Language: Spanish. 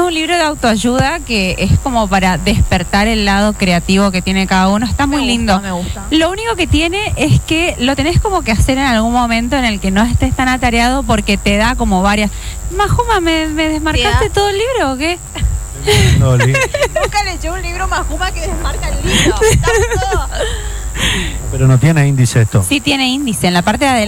un libro de autoayuda que es como para despertar el lado creativo que tiene cada uno. Está muy lindo. Me gusta. Lo único que tiene es que lo tenés como que hacer en algún momento en el que no estés tan atareado porque te da como varias... Majuma, ¿me desmarcaste todo el libro o qué? No, Nunca leyó un libro Majuma que desmarca el libro. Está todo. pero no tiene índice esto. Sí tiene índice en la parte de adelante.